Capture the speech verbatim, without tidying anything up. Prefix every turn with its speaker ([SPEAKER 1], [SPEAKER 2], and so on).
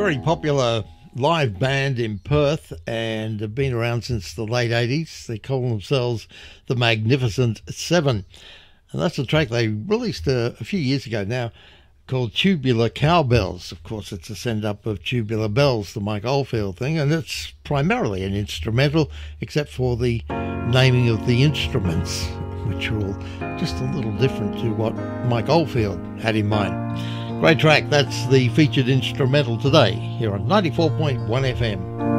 [SPEAKER 1] very popular live band in Perth and have been around since the late eighties. They call themselves the Magnificent Seven. And that's a track they released a, a few years ago now called Tubular Cowbells. Of course, it's a send-up of Tubular Bells, the Mike Oldfield thing, and it's primarily an instrumental, except for the naming of the instruments, which are all just a little different to what Mike Oldfield had in mind. Great track. That's the featured instrumental today here on ninety-four point one F M.